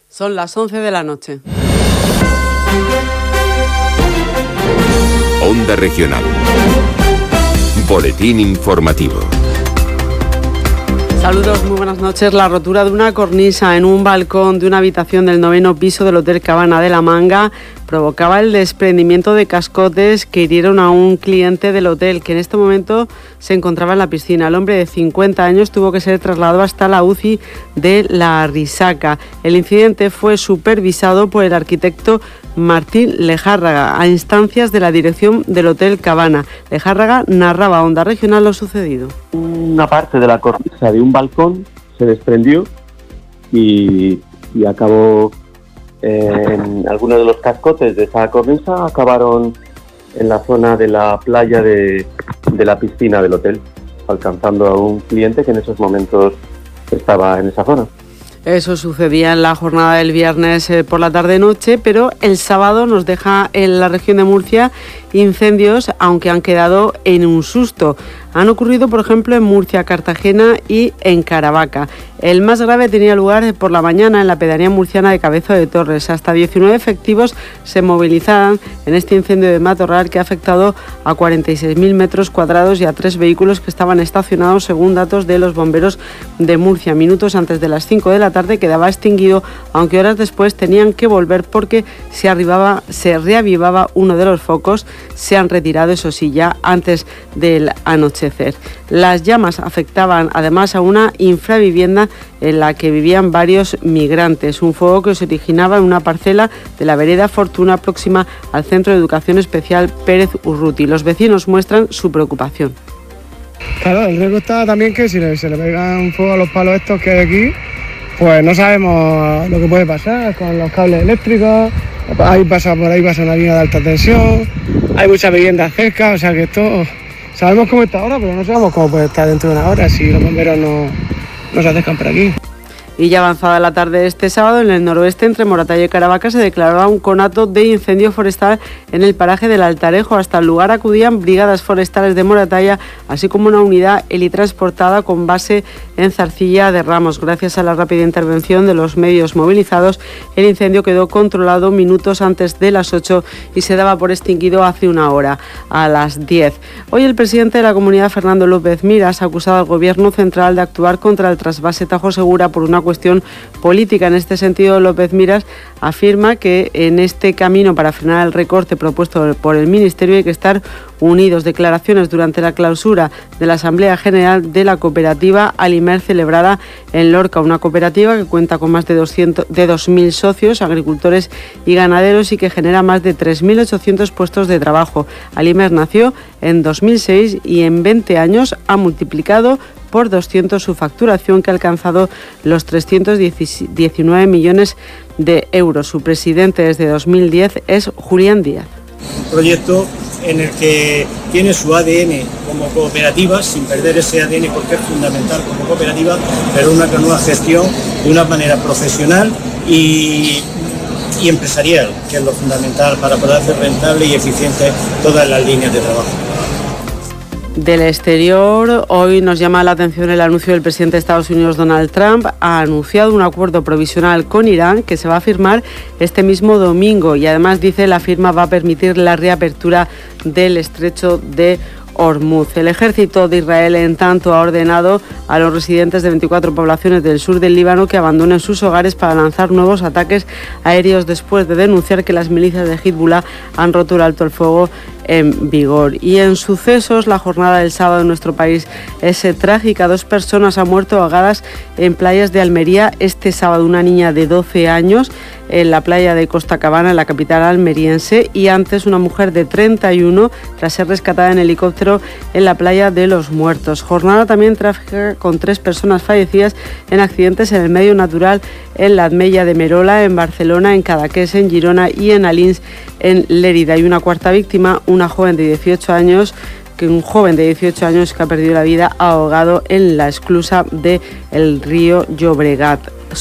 Son las 11 de la noche. Onda Regional. Boletín informativo. Saludos, muy buenas noches. La rotura de una cornisa en un balcón de una habitación del 9º piso del Hotel Cabana de la Manga provocaba el desprendimiento de cascotes que hirieron a un cliente del hotel que en este momento se encontraba en la piscina. El hombre de 50 años tuvo que ser trasladado hasta la UCI de La Risaca. El incidente fue supervisado por el arquitecto Martín Lejárraga a instancias de la dirección del Hotel Cabana. Lejárraga narraba a Onda Regional lo sucedido. Una parte de la cornisa de un balcón se desprendió y acabó en algunos de los cascotes de esa cornisa, acabaron en la zona de la playa de la piscina del hotel, alcanzando a un cliente que en esos momentos estaba en esa zona. Eso sucedía en la jornada del viernes por la tarde-noche, pero el sábado nos deja en la región de Murcia incendios, aunque han quedado en un susto. Han ocurrido, por ejemplo, en Murcia, Cartagena y en Caravaca. El más grave tenía lugar por la mañana en la pedanía murciana de Cabezo de Torres. Hasta 19 efectivos se movilizaban en este incendio de matorral que ha afectado a 46.000 metros cuadrados y a 3 vehículos que estaban estacionados, según datos de los bomberos de Murcia. Minutos antes de las 5 de la tarde quedaba extinguido, aunque horas después tenían que volver porque se reavivaba uno de los focos. Se han retirado, eso sí, ya antes del anochecer. Las llamas afectaban además a una infravivienda en la que vivían varios migrantes. Un fuego que se originaba en una parcela de la vereda Fortuna próxima al Centro de Educación Especial Pérez Urruti. Los vecinos muestran su preocupación. Claro, el riesgo está también que si se le pegan fuego a los palos estos que hay aquí, pues no sabemos lo que puede pasar con los cables eléctricos. Por ahí pasa una línea de alta tensión, hay muchas viviendas cerca, o sea que esto sabemos cómo está ahora, pero no sabemos cómo puede estar dentro de una hora si los bomberos no se acercan por aquí. Y ya avanzada la tarde de este sábado, en el noroeste, entre Moratalla y Caravaca, se declaraba un conato de incendio forestal en el paraje del Altarejo. Hasta el lugar acudían brigadas forestales de Moratalla, así como una unidad helitransportada con base en Zarcilla de Ramos. Gracias a la rápida intervención de los medios movilizados, el incendio quedó controlado minutos antes de las 8 y se daba por extinguido hace una hora, a las 10. Hoy el presidente de la Comunidad, Fernando López Miras, ha acusado al Gobierno central de actuar contra el trasvase Tajo Segura por una cuestión política. En este sentido, López Miras afirma que en este camino para frenar el recorte propuesto por el Ministerio hay que estar unidos. Declaraciones durante la clausura de la Asamblea General de la cooperativa Alimer, celebrada en Lorca, una cooperativa que cuenta con más de 2.000 socios, agricultores y ganaderos y que genera más de 3.800 puestos de trabajo. Alimer nació en 2006 y en 20 años ha multiplicado por 200 su facturación, que ha alcanzado los 319 millones de euros. Su presidente desde 2010 es Julián Díaz. Un proyecto en el que tiene su ADN como cooperativa, sin perder ese ADN porque es fundamental como cooperativa, pero una nueva gestión de una manera profesional y empresarial, que es lo fundamental para poder hacer rentable y eficiente todas las líneas de trabajo. Del exterior, hoy nos llama la atención el anuncio del presidente de Estados Unidos, Donald Trump. Ha anunciado un acuerdo provisional con Irán que se va a firmar este mismo domingo y además dice la firma va a permitir la reapertura del estrecho de Hormuz. El ejército de Israel, en tanto, ha ordenado a los residentes de 24 poblaciones del sur del Líbano que abandonen sus hogares para lanzar nuevos ataques aéreos después de denunciar que las milicias de Hezbollah han roto el alto el fuego en vigor. Y en sucesos, la jornada del sábado en nuestro país es trágica. 2 personas han muerto ahogadas en playas de Almería este sábado. Una niña de 12 años en la playa de Costa Cabana, en la capital almeriense, y antes una mujer de 31 tras ser rescatada en helicóptero en la playa de Los Muertos. Jornada también trágica con 3 personas fallecidas en accidentes en el medio natural en la Atmella de Merola, en Barcelona, en Cadaqués, en Girona y en Alins, en Lérida. Y una cuarta víctima, un joven de 18 años que ha perdido la vida ahogado en la esclusa del río Llobregat.